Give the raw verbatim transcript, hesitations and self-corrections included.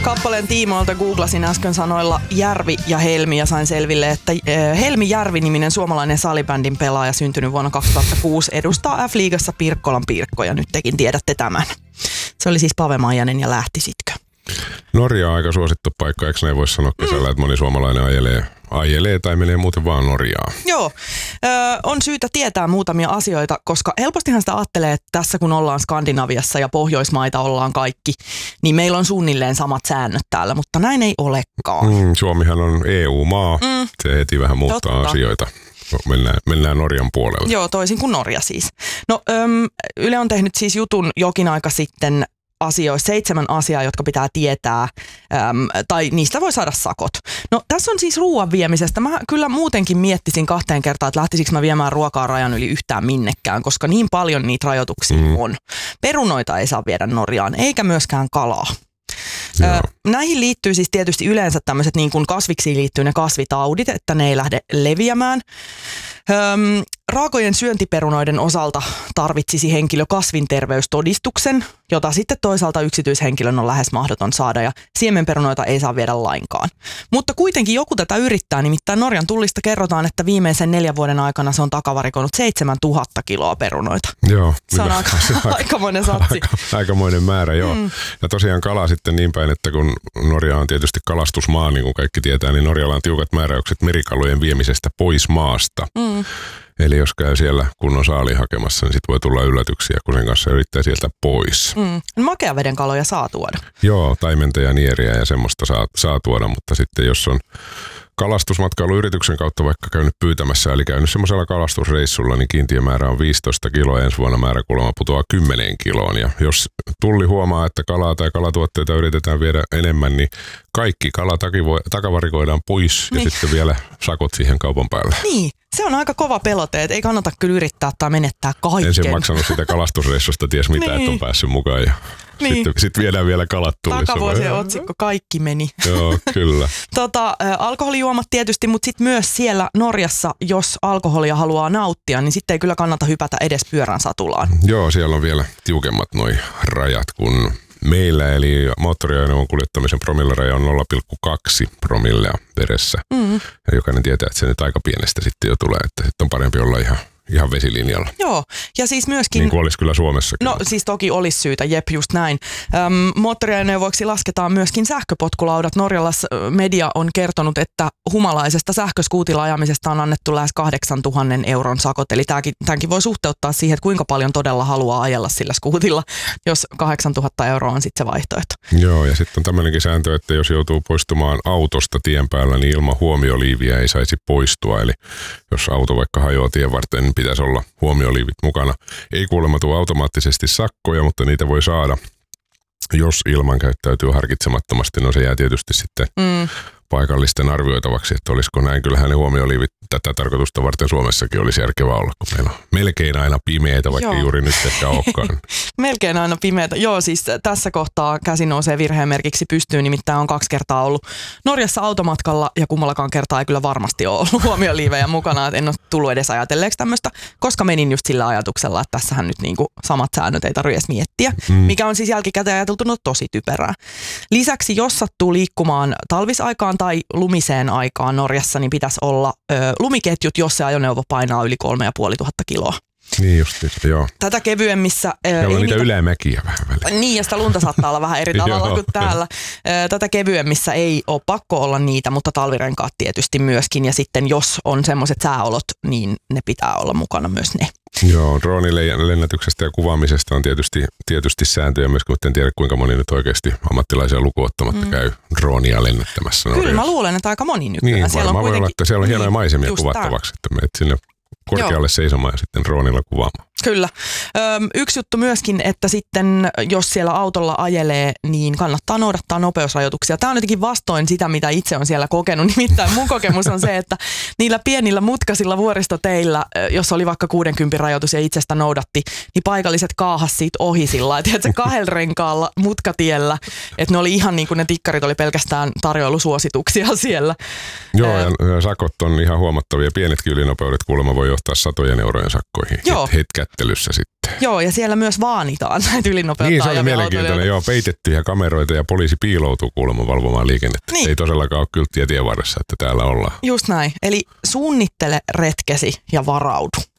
Kappaleen tiimoilta googlasin äsken sanoilla Järvi ja Helmi ja sain selville, että Helmi Järvi-niminen suomalainen salibändin pelaaja syntynyt vuonna kaksituhattakuusi edustaa F-liigassa Pirkkolan Pirkkoja. Nyt tekin tiedätte tämän. Se oli siis Pave Maijanen ja lähtisitkö? Norja on aika suosittu paikka, eikö näin voi sanoa kesällä, mm. että moni suomalainen ajelee, ajelee tai menee muuten vaan Norjaan? Joo, ö, on syytä tietää muutamia asioita, koska helpostihan sitä ajattelee, että tässä kun ollaan Skandinaviassa ja Pohjoismaita ollaan kaikki, niin meillä on suunnilleen samat säännöt täällä, mutta näin ei olekaan. Mm, Suomihan on E U-maa, mm. se heti vähän muuttaa Totta. asioita. Mennään, mennään Norjan puolelle. Joo, toisin kuin Norja siis. No öm, Yle on tehnyt siis jutun jokin aika sitten asioista, seitsemän asiaa, jotka pitää tietää, äm, tai niistä voi saada sakot. No tässä on siis ruoan viemisestä. Mä kyllä muutenkin miettisin kahteen kertaan, että lähtisikö mä viemään ruokaa rajan yli yhtään minnekään, koska niin paljon niitä rajoituksia mm. on. Perunoita ei saa viedä Norjaan, eikä myöskään kalaa. Ö, näihin liittyy siis tietysti yleensä tämmöiset niin kuin kasviksiin liittyy ne kasvitaudit, että ne ei lähde leviämään. Öm, raakojen syöntiperunoiden osalta tarvitsisi henkilö kasvinterveystodistuksen, jota sitten toisaalta yksityishenkilön on lähes mahdoton saada, ja siemenperunoita ei saa viedä lainkaan. Mutta kuitenkin joku tätä yrittää, nimittäin Norjan tullista kerrotaan, että viimeisen neljän vuoden aikana se on takavarikoinut seitsemäntuhatta kiloa perunoita. Joo. Se on aika, aikamoinen satsi. Aika, aikamoinen määrä, joo. Mm. Ja tosiaan kala sitten niin päin, että kun Norja on tietysti kalastusmaa, niin kuin kaikki tietää, niin Norjalla on tiukat määräykset merikalojen viemisestä pois maasta. Mm. Eli jos käy siellä kunnon saali hakemassa, niin sitten voi tulla yllätyksiä, kun sen kanssa yrittää sieltä pois. Mm. Makeaveden kaloja saa tuoda. Joo, taimenta ja nieriä ja semmoista saa, saa tuoda, mutta sitten jos on kalastusmatkailuyrityksen kautta vaikka käynyt pyytämässä, eli käynyt semmoisella kalastusreissulla, niin kiintiömäärä on viisitoista kiloa ja ensi vuonna määrä kuulemma putoaa kymmenen kiloon. Ja jos tulli huomaa, että kalaa tai kalatuotteita yritetään viedä enemmän, niin kaikki kala takavarikoidaan pois niin. Ja sitten vielä sakot siihen kaupan päälle. Niin. Se on aika kova pelote, että ei kannata kyllä yrittää tai menettää kaiken. Ensin maksanut sitä kalastusreissusta, ties mitä, niin. Että on päässyt mukaan ja niin. sitten, sitten viedään vielä kalat tullissa. Takavuosien otsikko, kaikki meni. Joo, kyllä. tota, alkoholijuomat tietysti, mutta sitten myös siellä Norjassa, jos alkoholia haluaa nauttia, niin sitten ei kyllä kannata hypätä edes pyörän satulaan. Joo, siellä on vielä tiukemmat noi rajat kuin meillä, eli moottoriajoneuvon kuljettamisen promilleraja on nolla pilkku kaksi promillea veressä. Mm. Ja jokainen tietää, että se nyt aika pienestä sitten jo tulee, että sitten on parempi olla ihan, ihan vesilinjalla. Joo, ja siis myöskin... Niin kuin olisi kyllä Suomessakin. No siis toki olisi syytä, jep, just näin. Öm, moottoriajoneuvoiksi lasketaan myöskin sähköpotkulaudat. Norjalais media on kertonut, että humalaisesta sähköskuutilla ajamisesta on annettu lähes kahdeksantuhatta euron sakot. Eli tämäkin, tämäkin voi suhteuttaa siihen, että kuinka paljon todella haluaa ajella sillä skuutilla, jos kahdeksantuhatta euroa on sitten se vaihtoehto. Joo, ja sitten on tämmöinenkin sääntö, että jos joutuu poistumaan autosta tien päällä, niin ilman huomioliiviä ei saisi poistua. Eli jos auto vaikka hajoaa tien varten, niin pitäisi olla huomioliivit mukana. Ei kuulemma tule automaattisesti sakkoja, mutta niitä voi saada, jos ilman käyttäytyy harkitsemattomasti. No se jää tietysti sitten mm. paikallisten arvioitavaksi, että olisiko näin. Kyllähän ne huomioliivit tätä tarkoitusta varten Suomessakin olisi järkevää olla, kun meillä on melkein aina pimeitä, vaikka Joo. juuri nyt ehkä olekaan. Melkein aina pimeitä. Joo, siis tässä kohtaa käsi nousee virhemerkiksi pystyyn, nimittäin on kaksi kertaa ollut Norjassa automatkalla ja kummallakaan kertaa ei kyllä varmasti ole ollut huomioliivejä mukana, että en ole tullut edes ajatelleeksi tämmöistä, koska menin just sillä ajatuksella, että tässähän nyt niinku samat säännöt ei tarvitse edes miettiä, mm. mikä on siis jälkikäteen ajateltu no tosi typerää. Lisäksi jos sattuu liikkumaan talvisaikaan tai lumiseen aikaan Norjassa, niin pitäisi olla ö, lumiketjut, jos se ajoneuvo painaa yli kolme ja puoli tuhatta kiloa. Niin just, joo. Tätä kevyemmissä... Siellä on niitä ylämäkiä vähän väliin. Niin, ja sitä lunta saattaa olla vähän eri tavalla kuin täällä. Tätä kevyemmissä ei ole pakko olla niitä, mutta talvirenkaat tietysti myöskin. Ja sitten jos on semmoiset sääolot, niin ne pitää olla mukana myös ne. Joo, droonilennätyksestä ja kuvaamisesta on tietysti, tietysti sääntöjä myös, mutta en tiedä kuinka moni nyt oikeasti ammattilaisia lukuottamatta mm. käy droonia lennättämässä. Kyllä Norjassa. Mä luulen, että aika moni nykyään. Niin, siellä on, voi olla, että siellä on hienoja maisemia niin, kuvattavaksi, että menet sinne korkealle Joo. seisomaan ja sitten droonilla kuvaamaan. Kyllä. Öm, yksi juttu myöskin, että sitten jos siellä autolla ajelee, niin kannattaa noudattaa nopeusrajoituksia. Tämä on jotenkin vastoin sitä, mitä itse on siellä kokenut. Nimittäin mun kokemus on se, että niillä pienillä mutkaisilla vuoristoteillä, jos oli vaikka kuudenkympin rajoitus ja itsestä noudatti, niin paikalliset kaahas siitä ohi sillä, että se kahdella renkaalla mutkatiellä, että ne oli ihan niin kuin ne tikkarit oli pelkästään tarjoilusuosituksia siellä. Joo, ja sakot on ihan huomattavia. Pienetkin ylinopeudet kuulemma voi johtaa satojen eurojen sakkoihin Joo. hetkä kättelyssä sitten. Joo, ja siellä myös vaanitaan näitä ylinopeutta Niin, se oli ajavia mielenkiintoinen. autoilijoita. Joo, peitettyjä kameroita ja poliisi piiloutuu kuulemma valvomaan liikennettä. Niin. Ei todellakaan ole kylttiä tien varressa, että täällä ollaan. Just näin. Eli suunnittele retkesi ja varaudu.